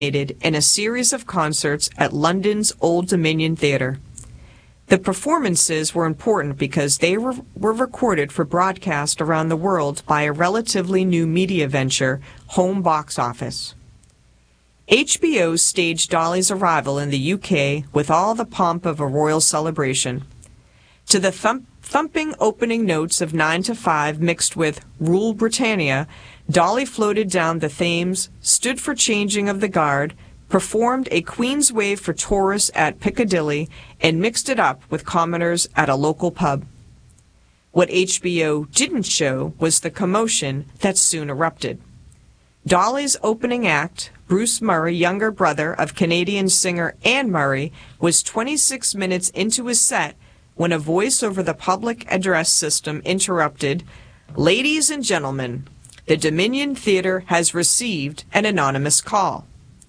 in a series of concerts at London's Old Dominion Theatre. The performances were important because they were recorded for broadcast around the world by a relatively new media venture, Home Box Office. HBO staged Dolly's arrival in the UK with all the pomp of a royal celebration. To the thumping opening notes of 9 to 5 mixed with Rule Britannia, Dolly floated down the Thames, stood for changing of the guard, performed a Queen's Wave for tourists at Piccadilly, and mixed it up with commoners at a local pub. What HBO didn't show was the commotion that soon erupted. Dolly's opening act, Bruce Murray, younger brother of Canadian singer Anne Murray, was 26 minutes into his set when a voice over the public address system interrupted, "Ladies and gentlemen, the Dominion Theatre has received an anonymous call."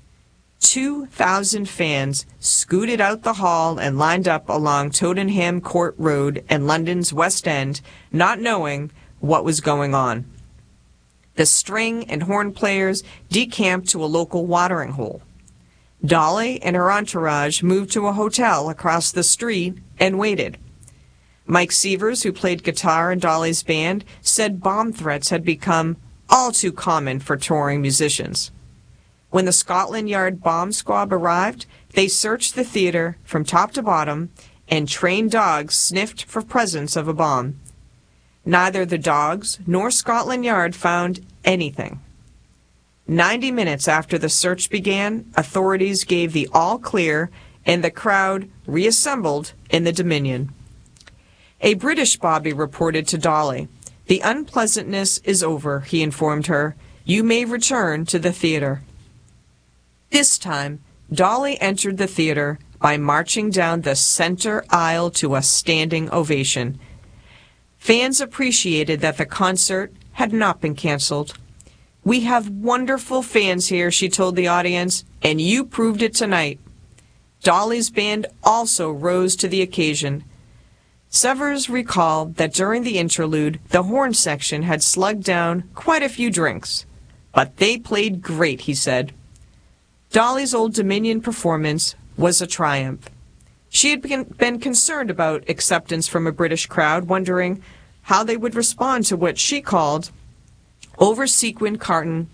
2,000 fans scooted out the hall and lined up along Tottenham Court Road and London's West End, not knowing what was going on. The string and horn players decamped to a local watering hole. Dolly and her entourage moved to a hotel across the street and waited. Mike Sievers, who played guitar in Dolly's band, said bomb threats had become all too common for touring musicians. When the Scotland Yard bomb squad arrived, they searched the theater from top to bottom, and trained dogs sniffed for presence of a bomb. Neither the dogs nor Scotland Yard found anything. 90 minutes after the search began, authorities gave the all clear, and the crowd reassembled in the Dominion. A British bobby reported to Dolly. "The unpleasantness is over," he informed her. "You may return to the theater." This time, Dolly entered the theater by marching down the center aisle to a standing ovation. Fans appreciated that the concert had not been canceled. "We have wonderful fans here," she told the audience, "and you proved it tonight." Dolly's band also rose to the occasion. Severs recalled that during the interlude, the horn section had slugged down quite a few drinks. "But they played great," he said. Dolly's Old Dominion performance was a triumph. She had been concerned about acceptance from a British crowd, wondering how they would respond to what she called over-sequined cartoon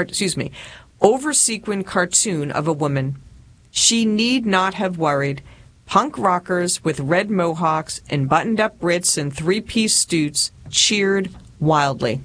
of a woman. She need not have worried. Punk rockers with red mohawks and buttoned-up Brits in three-piece suits cheered wildly.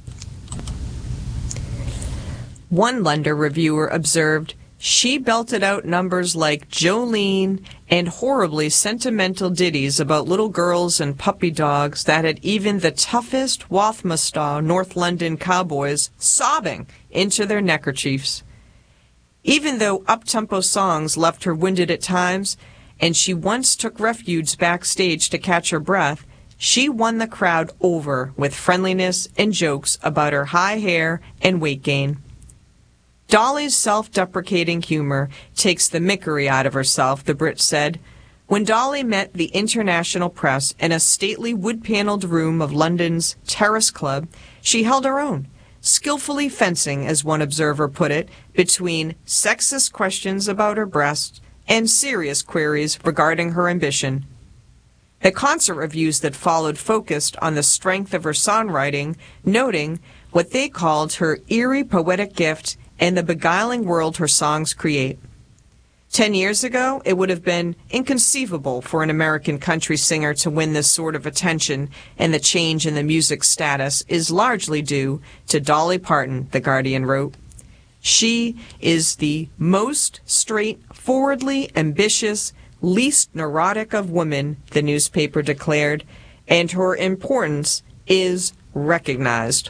One London reviewer observed, "She belted out numbers like Jolene and horribly sentimental ditties about little girls and puppy dogs that had even the toughest Wathmasthaw North London cowboys sobbing into their neckerchiefs." Even though up-tempo songs left her winded at times, and she once took refuge backstage to catch her breath, she won the crowd over with friendliness and jokes about her high hair and weight gain. Dolly's self-deprecating humor takes the mickery out of herself, the Brit said. When Dolly met the international press in a stately wood-paneled room of London's Terrace Club, she held her own, skillfully fencing, as one observer put it, between sexist questions about her breasts and serious queries regarding her ambition. The concert reviews that followed focused on the strength of her songwriting, noting what they called her eerie poetic gift and the beguiling world her songs create. 10 years ago, it would have been inconceivable for an American country singer to win this sort of attention, and the change in the music status is largely due to Dolly Parton, The Guardian wrote. She is the most straightforwardly ambitious, least neurotic of women, the newspaper declared, and her importance is recognized.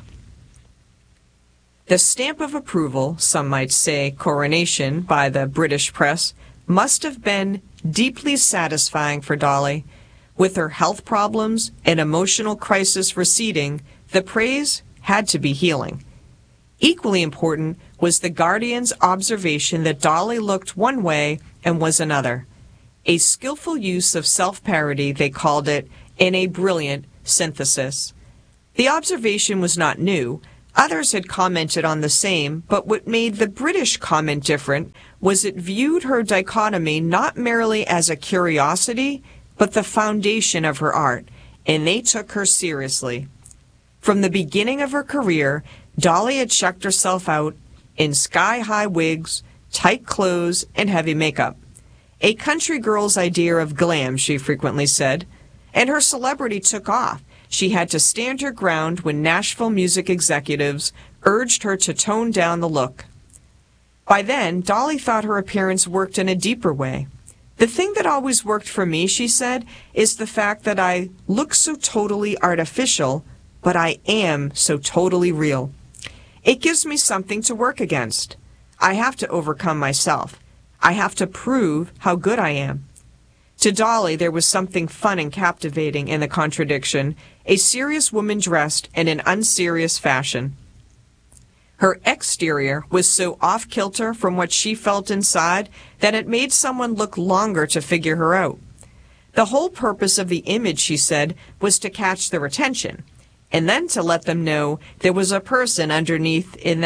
The stamp of approval, some might say coronation, by the British press must have been deeply satisfying for Dolly. With her health problems and emotional crisis receding, the praise had to be healing. Equally important was the Guardian's observation that Dolly looked one way and was another. A skillful use of self-parody, they called it, and a brilliant synthesis. The observation was not new. Others had commented on the same, but what made the British comment different was it viewed her dichotomy not merely as a curiosity, but the foundation of her art, and they took her seriously. From the beginning of her career, Dolly had checked herself out in sky-high wigs, tight clothes, and heavy makeup. A country girl's idea of glam, she frequently said, and her celebrity took off. She had to stand her ground when Nashville music executives urged her to tone down the look. By then, Dolly thought her appearance worked in a deeper way. The thing that always worked for me, she said, is the fact that I look so totally artificial, but I am so totally real. It gives me something to work against. I have to overcome myself. I have to prove how good I am. To Dolly, there was something fun and captivating in the contradiction, a serious woman dressed in an unserious fashion. Her exterior was so off-kilter from what she felt inside that it made someone look longer to figure her out. The whole purpose of the image, she said, was to catch their attention, and then to let them know there was a person underneath it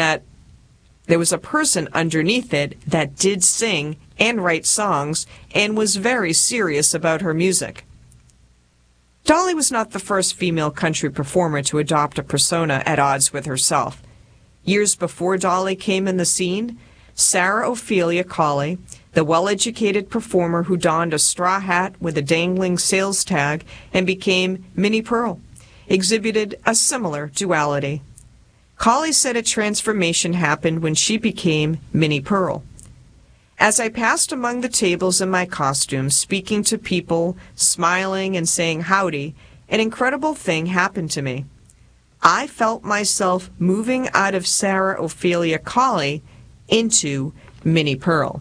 that did sing and write songs and was very serious about her music. Dolly was not the first female country performer to adopt a persona at odds with herself. Years before Dolly came in the scene, Sarah Ophelia Colley, the well-educated performer who donned a straw hat with a dangling sales tag and became Minnie Pearl, exhibited a similar duality. Colley said a transformation happened when she became Minnie Pearl. As I passed among the tables in my costume, speaking to people, smiling and saying howdy, an incredible thing happened to me. I felt myself moving out of Sarah Ophelia Colley into Minnie Pearl.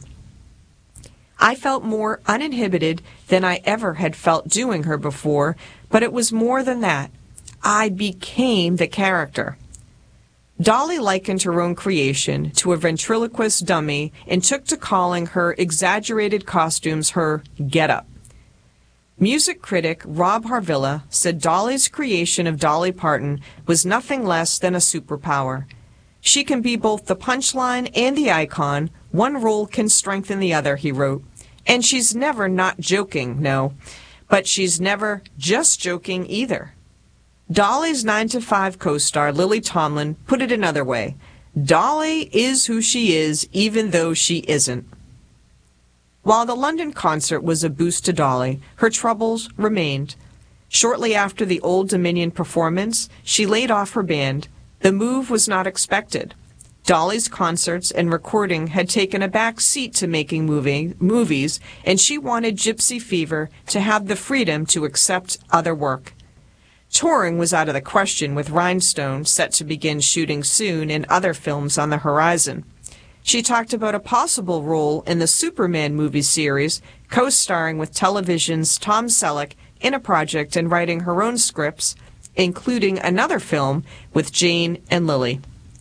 I felt more uninhibited than I ever had felt doing her before, but it was more than that. I became the character. Dolly likened her own creation to a ventriloquist dummy and took to calling her exaggerated costumes her get-up. Music critic Rob Harvilla said Dolly's creation of Dolly Parton was nothing less than a superpower. She can be both the punchline and the icon. One role can strengthen the other, he wrote. And she's never not joking, no, but she's never just joking either. Dolly's 9 to 5 co-star Lily Tomlin put it another way. Dolly is who she is, even though she isn't. While the London concert was a boost to Dolly, her troubles remained. Shortly after the Old Dominion performance, she laid off her band. The move was not expected. Dolly's concerts and recording had taken a back seat to making movies, and she wanted Gypsy Fever to have the freedom to accept other work. Touring was out of the question, with Rhinestone set to begin shooting soon and other films on the horizon. She talked about a possible role in the Superman movie series, co-starring with television's Tom Selleck in a project and writing her own scripts, including another film with Jane and Lily.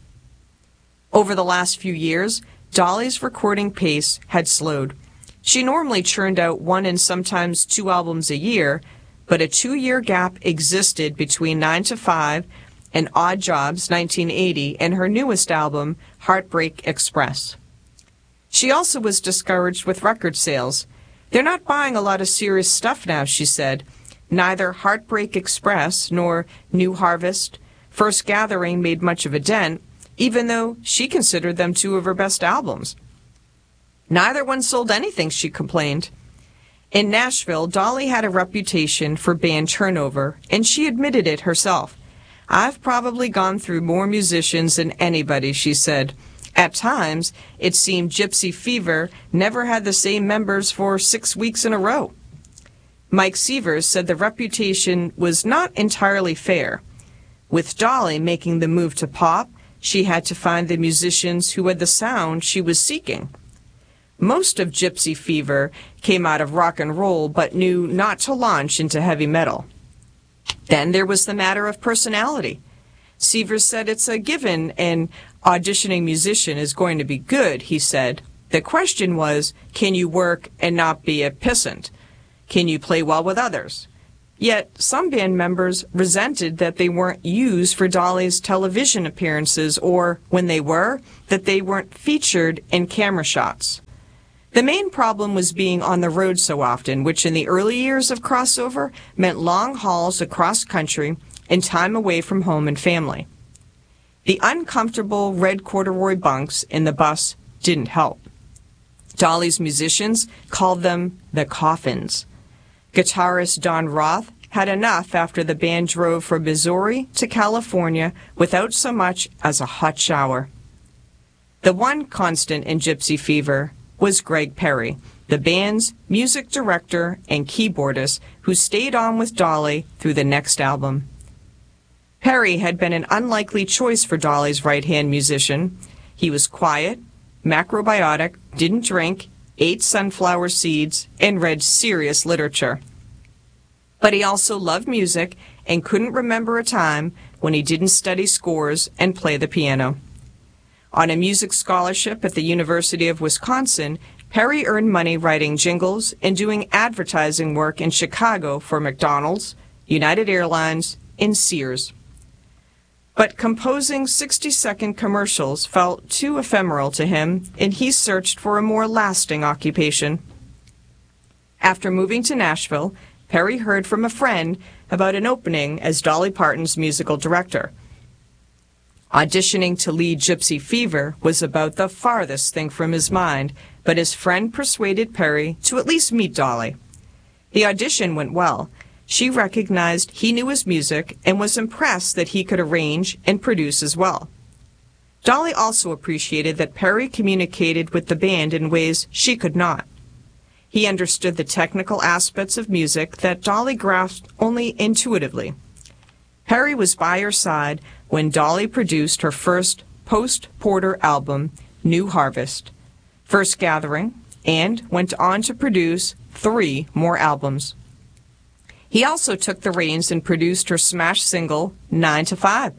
Over the last few years, Dolly's recording pace had slowed. She normally churned out 1 and sometimes 2 albums a year, but a 2-year gap existed between 9 to 5 and Odd Jobs 1980 and her newest album, Heartbreak Express. She also was discouraged with record sales. They're not buying a lot of serious stuff now, she said. Neither Heartbreak Express nor New Harvest, First Gathering made much of a dent, even though she considered them 2 of her best albums. Neither one sold anything, she complained. In Nashville, Dolly had a reputation for band turnover, and she admitted it herself. I've probably gone through more musicians than anybody, she said. At times, it seemed Gypsy Fever never had the same members for 6 weeks in a row. Mike Severs said the reputation was not entirely fair. With Dolly making the move to pop, she had to find the musicians who had the sound she was seeking. Most of Gypsy Fever came out of rock and roll, but knew not to launch into heavy metal. Then there was the matter of personality. Severs said it's a given an auditioning musician is going to be good, he said. The question was, can you work and not be a pissant? Can you play well with others? Yet some band members resented that they weren't used for Dolly's television appearances, or, when they were, that they weren't featured in camera shots. The main problem was being on the road so often, which in the early years of Crossover meant long hauls across country and time away from home and family. The uncomfortable red corduroy bunks in the bus didn't help. Dolly's musicians called them the coffins. Guitarist Don Roth had enough after the band drove from Missouri to California without so much as a hot shower. The one constant in Gypsy Fever was Greg Perry, the band's music director and keyboardist, who stayed on with Dolly through the next album. Perry had been an unlikely choice for Dolly's right-hand musician. He was quiet, macrobiotic, didn't drink, ate sunflower seeds, and read serious literature. But he also loved music and couldn't remember a time when he didn't study scores and play the piano. On a music scholarship at the University of Wisconsin, Perry earned money writing jingles and doing advertising work in Chicago for McDonald's, United Airlines, and Sears. But composing 60-second commercials felt too ephemeral to him, and he searched for a more lasting occupation. After moving to Nashville, Perry heard from a friend about an opening as Dolly Parton's musical director. Auditioning to lead Gypsy Fever was about the farthest thing from his mind, but his friend persuaded Perry to at least meet Dolly. The audition went well. She recognized he knew his music and was impressed that he could arrange and produce as well. Dolly also appreciated that Perry communicated with the band in ways she could not. He understood the technical aspects of music that Dolly grasped only intuitively. Perry was by her side when Dolly produced her first post-Porter album, New Harvest, First Gathering, and went on to produce 3 more albums. He also took the reins and produced her smash single, 9 to 5.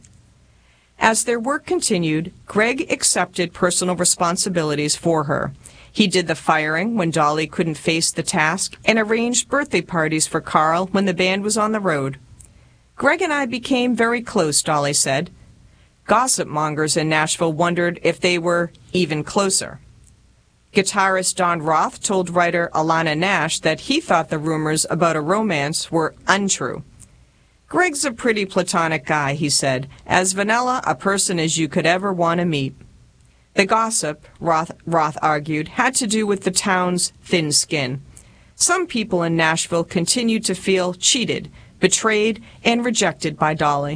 As their work continued, Greg accepted personal responsibilities for her. He did the firing when Dolly couldn't face the task and arranged birthday parties for Carl when the band was on the road. Greg and I became very close, Dolly said. Gossip mongers in Nashville wondered if they were even closer. Guitarist Don Roth told writer Alana Nash that he thought the rumors about a romance were untrue. Greg's a pretty platonic guy, he said, as vanilla a person as you could ever want to meet. The gossip, Roth argued, had to do with the town's thin skin. Some people in Nashville continued to feel cheated, betrayed, and rejected by Dolly.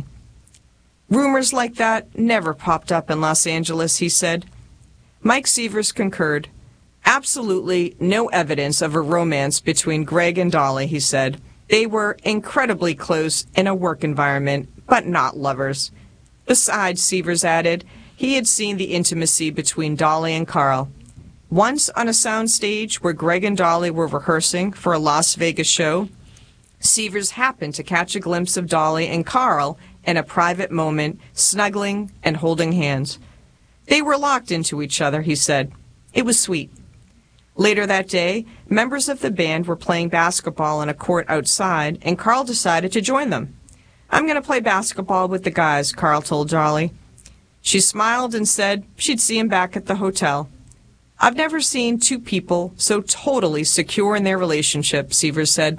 Rumors like that never popped up in Los Angeles, he said. Mike Sievers concurred. Absolutely no evidence of a romance between Greg and Dolly, he said. They were incredibly close in a work environment, but not lovers. Besides, Sievers added, he had seen the intimacy between Dolly and Carl. Once on a sound stage where Greg and Dolly were rehearsing for a Las Vegas show, Sievers happened to catch a glimpse of Dolly and Carl in a private moment, snuggling and holding hands. They were locked into each other, he said. It was sweet. Later that day, members of the band were playing basketball on a court outside, and Carl decided to join them. I'm going to play basketball with the guys, Carl told Dolly. She smiled and said she'd see him back at the hotel. I've never seen 2 people so totally secure in their relationship, Sievers said.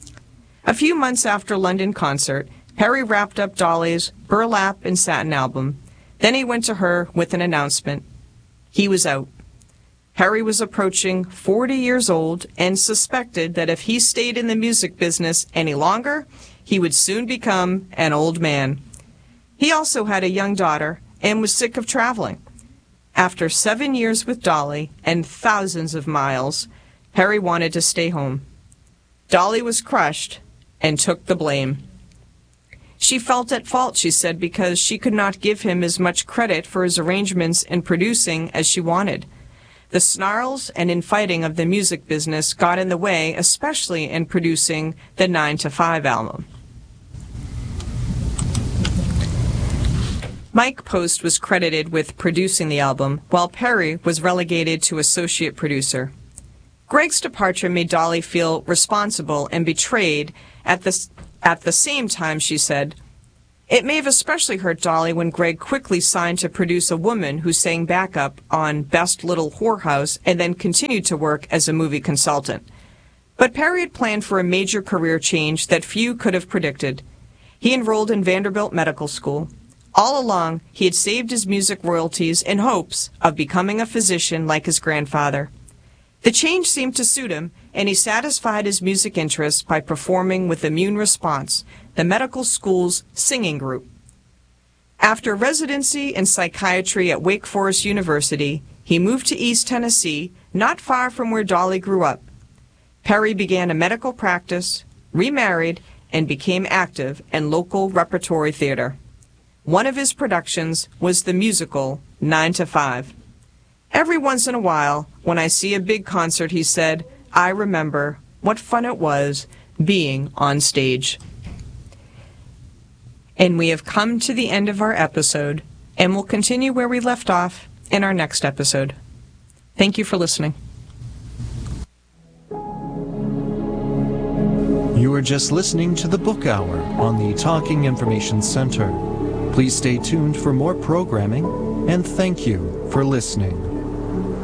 A few months after London concert, Perry wrapped up Dolly's Burlap and Satin album. Then he went to her with an announcement. He was out. Perry was approaching 40 years old and suspected that if he stayed in the music business any longer, he would soon become an old man. He also had a young daughter and was sick of traveling. After 7 years with Dolly and thousands of miles, Perry wanted to stay home. Dolly was crushed and took the blame. She felt at fault, she said, because she could not give him as much credit for his arrangements and producing as she wanted. The snarls and infighting of the music business got in the way, especially in producing the 9 to 5 album. Mike Post was credited with producing the album, while Perry was relegated to associate producer. Greg's departure made Dolly feel responsible and betrayed at At the same time, she said, "It may have especially hurt Dolly when Greg quickly signed to produce a woman who sang backup on Best Little Whorehouse and then continued to work as a movie consultant." But Perry had planned for a major career change that few could have predicted. He enrolled in Vanderbilt Medical School. All along, he had saved his music royalties in hopes of becoming a physician like his grandfather. The change seemed to suit him, and he satisfied his music interests by performing with Immune Response, the medical school's singing group. After residency in psychiatry at Wake Forest University, he moved to East Tennessee, not far from where Dolly grew up. Perry began a medical practice, remarried, and became active in local repertory theater. One of his productions was the musical 9 to 5. "Every once in a while, when I see a big concert," he said, "I remember what fun it was being on stage." And we have come to the end of our episode, and we'll continue where we left off in our next episode. Thank you for listening. You are just listening to the Book Hour on the Talking Information Center. Please stay tuned for more programming, and thank you for listening.